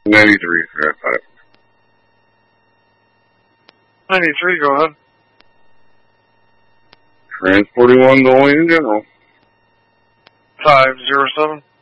93, correct. 93, go ahead. Transporting one to Wayne General. 507.